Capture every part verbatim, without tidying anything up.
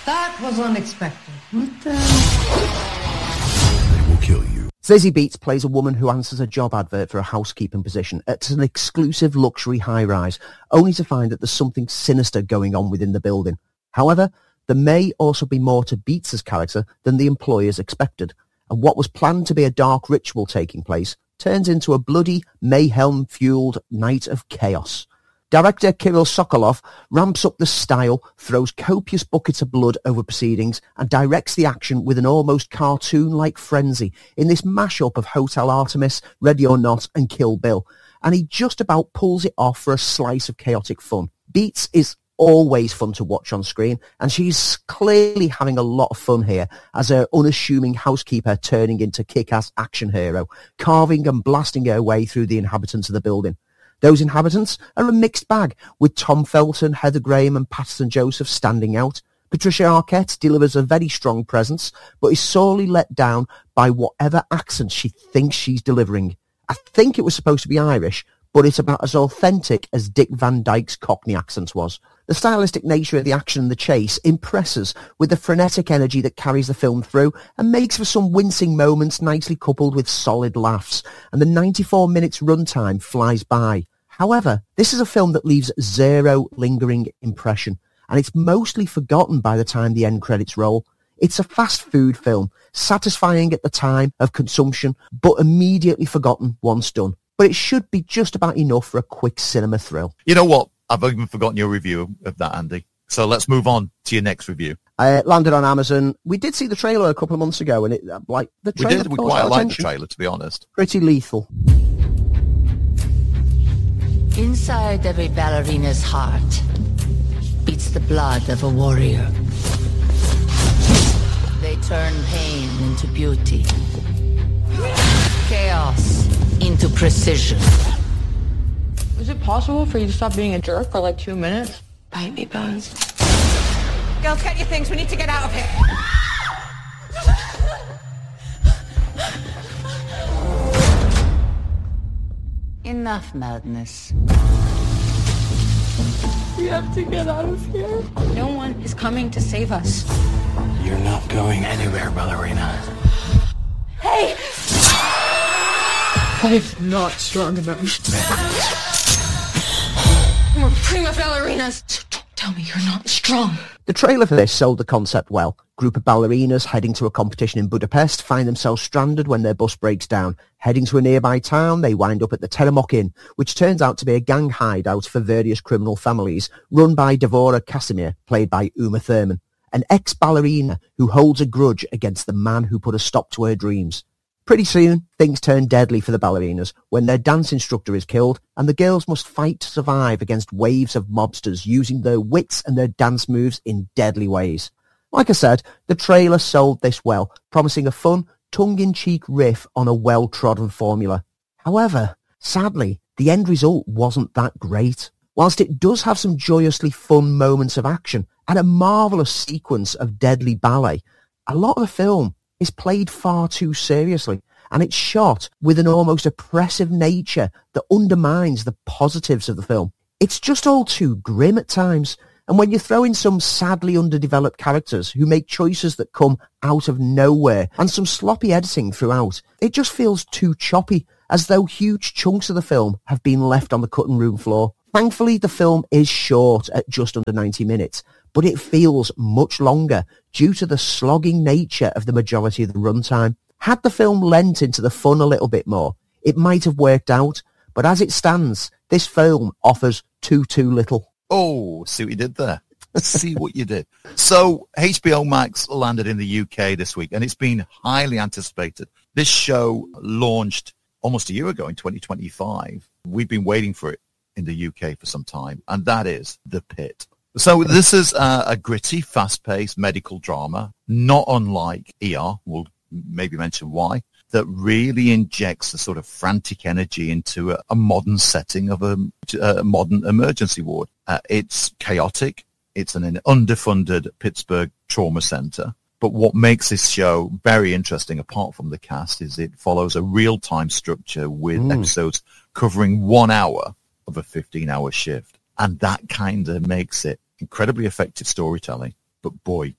That was unexpected. What the... They will kill you. Zazie Beetz plays a woman who answers a job advert for a housekeeping position at an exclusive luxury high-rise, only to find that there's something sinister going on within the building. However, there may also be more to Beetz's character than the employers expected, and what was planned to be a dark ritual taking place turns into a bloody, mayhem-fueled night of chaos. Director Kirill Sokolov ramps up the style, throws copious buckets of blood over proceedings, and directs the action with an almost cartoon-like frenzy in this mashup of Hotel Artemis, Ready or Not, and Kill Bill. And he just about pulls it off for a slice of chaotic fun. Beetz is always fun to watch on screen, and she's clearly having a lot of fun here as her unassuming housekeeper turning into kick-ass action hero, carving and blasting her way through the inhabitants of the building. Those inhabitants are a mixed bag, with Tom Felton, Heather Graham and Patterson Joseph standing out. Patricia Arquette delivers a very strong presence, but is sorely let down by whatever accent she thinks she's delivering. I think it was supposed to be Irish, but it's about as authentic as Dick Van Dyke's Cockney accent was. The stylistic nature of the action and the chase impresses with the frenetic energy that carries the film through and makes for some wincing moments nicely coupled with solid laughs, and the ninety-four minutes runtime flies by. However, this is a film that leaves zero lingering impression, and it's mostly forgotten by the time the end credits roll. It's a fast food film, satisfying at the time of consumption, but immediately forgotten once done. But it should be just about enough for a quick cinema thrill. You know what? I've even forgotten your review of that, Andy. So let's move on to your next review. Uh, landed on Amazon. We did see the trailer a couple of months ago, and it uh, like the trailer. We did. We quite liked the trailer, to be honest. Pretty lethal. Inside every ballerina's heart beats the blood of a warrior. They turn pain into beauty, chaos into precision. Is it possible for you to stop being a jerk for like two minutes? Bite me, Bones. Girls, get your things. We need to get out of here. Enough madness. We have to get out of here. No one is coming to save us. You're not going anywhere, ballerina. Hey! I'm not strong enough. We're prima ballerinas. So don't tell me you're not strong. The trailer for this sold the concept well. Group of ballerinas heading to a competition in Budapest find themselves stranded when their bus breaks down. Heading to a nearby town, they wind up at the Teremok Inn, which turns out to be a gang hideout for various criminal families, run by Devora Casimir, played by Uma Thurman, an ex-ballerina who holds a grudge against the man who put a stop to her dreams. Pretty soon, things turn deadly for the ballerinas when their dance instructor is killed, and the girls must fight to survive against waves of mobsters using their wits and their dance moves in deadly ways. Like I said, the trailer sold this well, promising a fun, tongue-in-cheek riff on a well-trodden formula. However, sadly, the end result wasn't that great. Whilst it does have some joyously fun moments of action and a marvellous sequence of deadly ballet, a lot of the film is played far too seriously, and it's shot with an almost oppressive nature that undermines the positives of the film. It's just all too grim at times, and when you throw in some sadly underdeveloped characters who make choices that come out of nowhere and some sloppy editing throughout, it just feels too choppy, as though huge chunks of the film have been left on the cutting room floor. Thankfully, the film is short at just under ninety minutes, but it feels much longer due to the slogging nature of the majority of the runtime. Had the film lent into the fun a little bit more, it might have worked out, but as it stands, this film offers too, too little. Oh, see what you did there. See what you did. So H B O Max landed in the U K this week, and it's been highly anticipated. This show launched almost a year ago in twenty twenty-five. We've been waiting for it in the U K for some time, and that is The Pit. So this is a, a gritty, fast-paced medical drama, not unlike E R, we'll maybe mention why, that really injects a sort of frantic energy into a, a modern setting of a, a modern emergency ward. Uh, it's chaotic. It's an, an underfunded Pittsburgh trauma center. But what makes this show very interesting, apart from the cast, is it follows a real-time structure with mm. episodes covering one hour of a fifteen-hour shift. And that kind of makes it incredibly effective storytelling. But boy,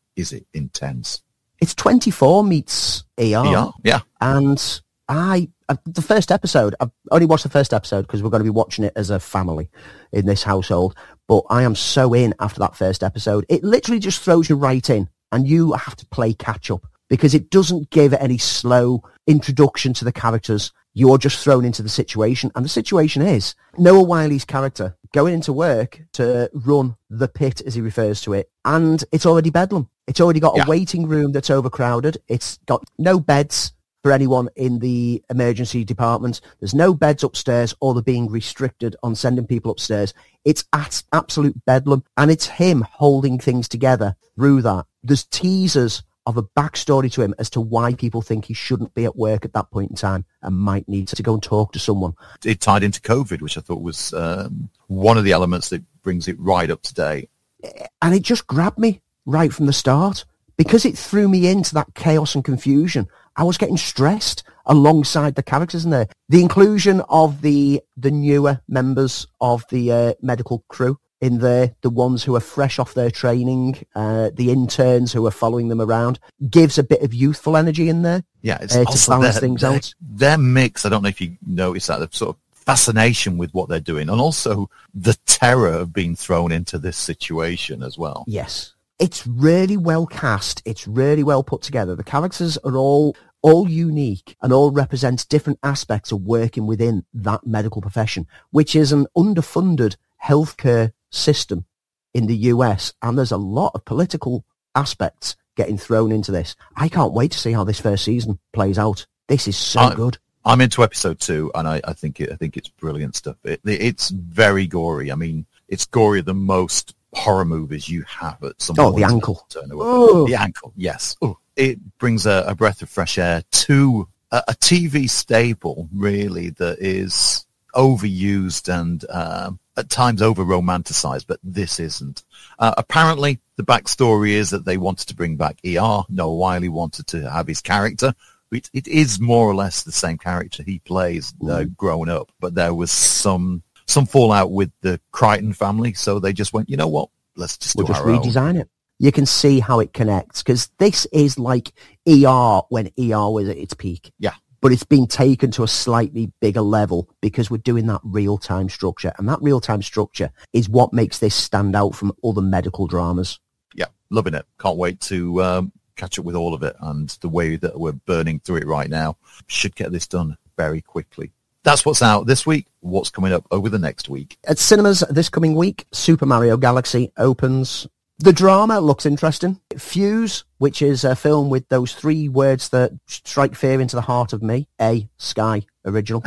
is it intense. It's twenty-four meets E R. E R, yeah. And I, uh, the first episode, I've only watched the first episode because we're going to be watching it as a family in this household. But I am so in after that first episode. It literally just throws you right in, and you have to play catch up because it doesn't give any slow introduction to the characters. You're just thrown into the situation. And the situation is Noah Wiley's character going into work to run the pit, as he refers to it. And it's already bedlam. It's already got yeah. a waiting room that's overcrowded. It's got no beds for anyone in the emergency department. There's no beds upstairs, or they're being restricted on sending people upstairs. It's at absolute bedlam. And it's him holding things together through that. There's teasers of a backstory to him as to why people think he shouldn't be at work at that point in time and might need to go and talk to someone. It tied into COVID, which I thought was um, one of the elements that brings it right up to date. And it just grabbed me right from the start because it threw me into that chaos and confusion. I was getting stressed alongside the characters in there. The inclusion of the the newer members of the uh, medical crew in there, the ones who are fresh off their training, uh, the interns who are following them around, gives a bit of youthful energy in there. Yeah, it's uh, to also balance their, things their, out. Their mix, I don't know if you notice that, the sort of fascination with what they're doing, and also the terror of being thrown into this situation as well. Yes. It's really well cast. It's really well put together. The characters are all all unique and all represent different aspects of working within that medical profession, which is an underfunded healthcare system in the U S, and there's a lot of political aspects getting thrown into this. I can't wait to see how this first season plays out. This is so I'm, good. I'm into episode two, and I, I think it, I think it's brilliant stuff. It, it's very gory. I mean, it's gorier than most horror movies you have at some Oh, point. the ankle. Oh. The ankle, yes. Ooh. It brings a, a breath of fresh air to a, a T V staple, really, that is overused and uh, at times over-romanticized, but this isn't. Uh, apparently, the backstory is that they wanted to bring back E R. Noah Wiley wanted to have his character. It, it is more or less the same character he plays uh, grown up, but there was some some fallout with the Crichton family, so they just went, you know what, let's just We'll do just our own. redesign it. You can see how it connects, because this is like E R when E R was at its peak. Yeah. But it's been taken to a slightly bigger level because we're doing that real-time structure. And that real-time structure is what makes this stand out from other medical dramas. Yeah, loving it. Can't wait to um, catch up with all of it. And the way that we're burning through it right now should get this done very quickly. That's what's out this week. What's coming up over the next week? At cinemas this coming week, Super Mario Galaxy opens. The drama looks interesting. Fuse, which is a film with those three words that strike fear into the heart of me. A, Sky, original.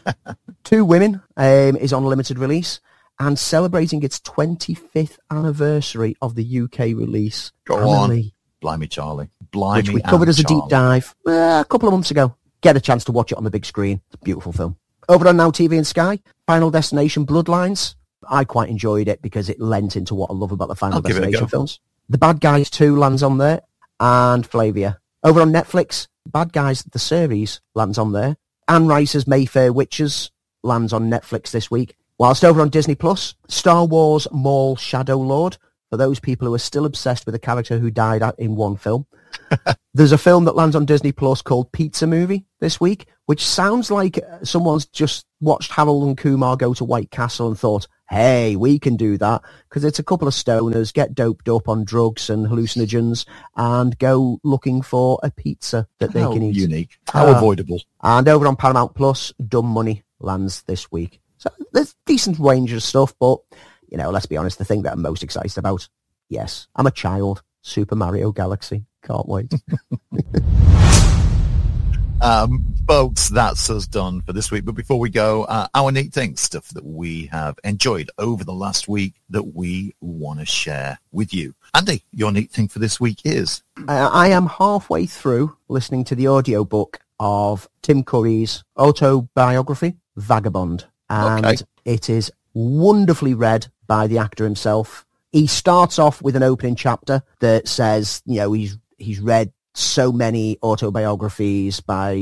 Two Women um, is on limited release and celebrating its twenty-fifth anniversary of the U K release. Go Emily, on. Blimey Charlie. Blimey which we covered and as a deep Charlie. dive uh, a couple of months ago. Get a chance to watch it on the big screen. It's a beautiful film. Over on Now T V and Sky, Final Destination Bloodlines. I quite enjoyed it because it lent into what I love about the Final I'll give it a Destination go. films. The Bad Guys two lands on there, and Flavia. Over on Netflix, Bad Guys, the series, lands on there. Anne Rice's Mayfair Witches lands on Netflix this week. Whilst over on Disney Plus, Star Wars Maul Shadow Lord, for those people who are still obsessed with a character who died out in one film. There's a film that lands on Disney Plus called Pizza Movie this week, which sounds like someone's just watched Harold and Kumar go to White Castle and thought, hey, we can do that, because it's a couple of stoners get doped up on drugs and hallucinogens and go looking for a pizza that they How can eat. unique. How Uh, avoidable. And over on Paramount Plus, Dumb Money lands this week. So there's decent range of stuff, but, you know, let's be honest, the thing that I'm most excited about, yes, I'm a child, Super Mario Galaxy. Can't wait. Um, folks, that's us done for this week. But before we go, uh, our neat things, stuff that we have enjoyed over the last week that we want to share with you. Andy, your neat thing for this week is? Uh, I am halfway through listening to the audiobook of Tim Curry's autobiography, Vagabond. And Okay. it is wonderfully read by the actor himself. He starts off with an opening chapter that says, you know, he's he's read so many autobiographies by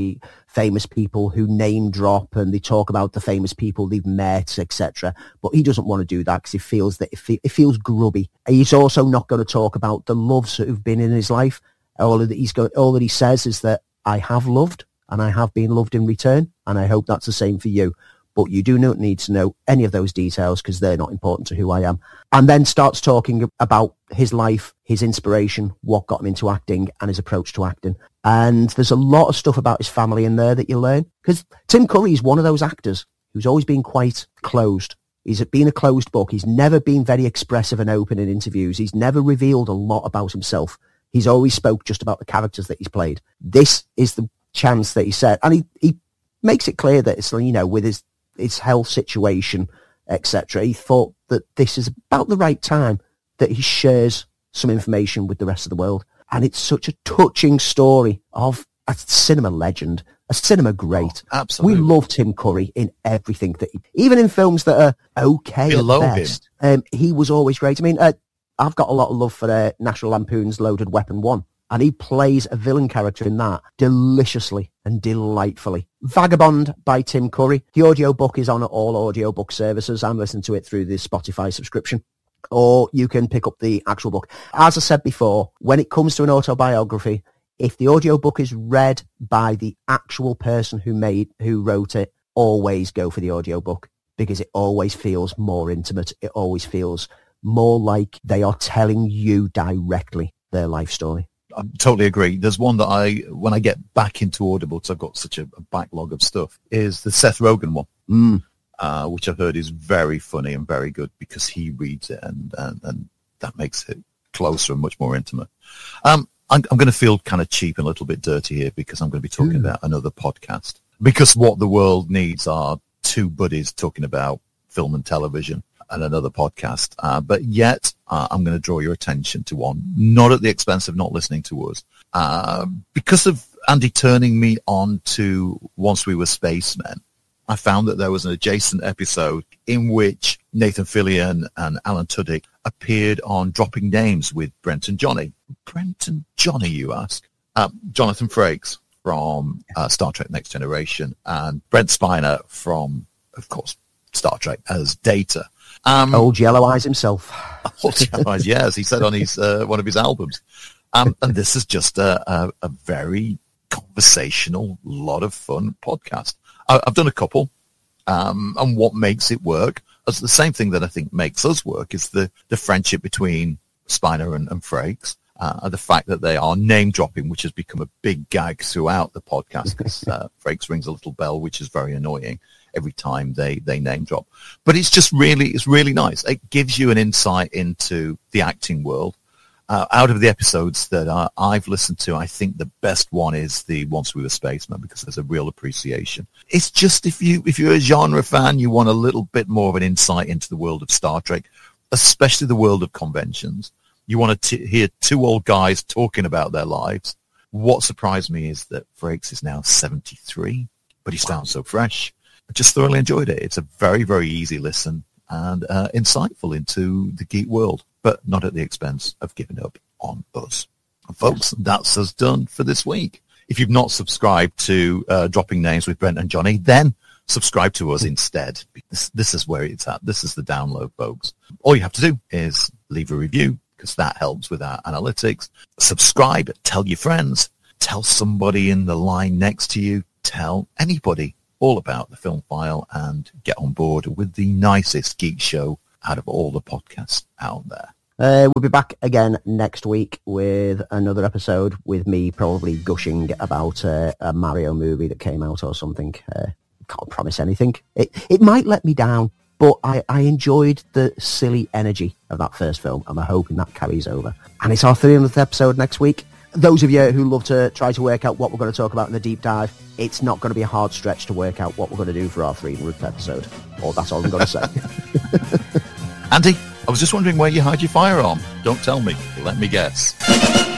famous people who name drop and they talk about the famous people they've met, et cetera. But he doesn't want to do that because he feels that it, fe- it feels grubby. He's also not going to talk about the loves that have been in his life. All that he's go- all that he says is that I have loved and I have been loved in return, and I hope that's the same for you. But you do not need to know any of those details because they're not important to who I am. And then starts talking about his life, his inspiration, what got him into acting, and his approach to acting. And there's a lot of stuff about his family in there that you learn. Because Tim Curry is one of those actors who's always been quite closed. He's been a closed book. He's never been very expressive and open in interviews. He's never revealed a lot about himself. He's always spoke just about the characters that he's played. This is the chance that he said. And he, he makes it clear that it's, you know, with his his health situation, et cetera, he thought that this is about the right time that he shares some information with the rest of the world. And it's such a touching story of a cinema legend, a cinema great. Oh, absolutely. We love Tim Curry in everything that he, even in films that are okay Below at best. Um, he was always great. I mean, uh, I've got a lot of love for uh, National Lampoon's Loaded Weapon one. And he plays a villain character in that deliciously and delightfully. Vagabond by Tim Curry. The audiobook is on all audiobook services. I'm listening to it through the Spotify subscription. Or you can pick up the actual book. As I said before, when it comes to an autobiography, if the audiobook is read by the actual person who made, who wrote it, always go for the audiobook because it always feels more intimate. It always feels more like they are telling you directly their life story. I totally agree. There's one that I, when I get back into Audible, because I've got such a, a backlog of stuff, is the Seth Rogen one, Mm. uh, which I've heard is very funny and very good because he reads it, and, and, and that makes it closer and much more intimate. Um, I'm, I'm going to feel kind of cheap and a little bit dirty here because I'm going to be talking Ooh. about another podcast. Because what the world needs are two buddies talking about film and television and another podcast. Uh, but yet, uh, I'm going to draw your attention to one, not at the expense of not listening to us. Uh, because of Andy turning me on to Once We Were Spacemen, I found that there was an adjacent episode in which Nathan Fillion and Alan Tudyk appeared on Dropping Names with Brent and Johnny. Brent and Johnny, you ask? Uh, Jonathan Frakes from uh, Star Trek Next Generation and Brent Spiner from, of course, Star Trek as Data. Um, Old Yellow Eyes himself. Old Yellow Eyes, yeah, as he said on his uh, one of his albums. Um, and this is just a, a, a very conversational, lot of fun podcast. I, I've done a couple, um, and what makes it work, as the same thing that I think makes us work, is the, the friendship between Spiner and, and Frakes. Uh, the fact that they are name dropping, which has become a big gag throughout the podcast, because uh, Frakes rings a little bell, which is very annoying every time they, they name drop. But it's just really, it's really nice. It gives you an insight into the acting world. Uh, out of the episodes that uh, I've listened to, I think the best one is the Once We Were Spacemen, because there's a real appreciation. It's just, if you, if you're a genre fan, you want a little bit more of an insight into the world of Star Trek, especially the world of conventions. You want to t- hear two old guys talking about their lives. What surprised me is that Frakes is now seventy-three, but he sounds so fresh. I just thoroughly enjoyed it. It's a very, very easy listen and uh, insightful into the geek world, but not at the expense of giving up on us. And folks, that's us done for this week. If you've not subscribed to uh, Dropping Names with Brent and Johnny, then subscribe to us instead. This, this is where it's at. This is the download, folks. All you have to do is leave a review, because that helps with our analytics. Subscribe, tell your friends, tell somebody in the line next to you, tell anybody all about the Film File, and get on board with the nicest geek show out of all the podcasts out there. Uh, we'll be back again next week with another episode with me probably gushing about uh, a Mario movie that came out or something. Uh, can't promise anything. It, it might let me down. But I, I enjoyed the silly energy of that first film, and I'm hoping that carries over. And it's our three hundredth episode next week. Those of you who love to try to work out what we're going to talk about in the deep dive, it's not going to be a hard stretch to work out what we're going to do for our three hundredth episode. Or that's all I'm going to say. Andy, I was just wondering where you hide your firearm. Don't tell me. Let me guess.